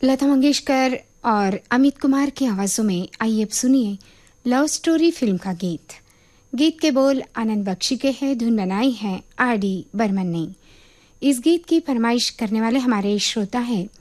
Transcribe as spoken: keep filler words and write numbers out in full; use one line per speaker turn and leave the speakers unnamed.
लता मंगेशकर और अमित कुमार की आवाज़ों में आइए अब सुनिए लव स्टोरी फिल्म का गीत। गीत के बोल आनंद बख्शी के हैं, धुन बनाई है आर डी बर्मन ने। इस गीत की फरमाइश करने वाले हमारे श्रोता हैं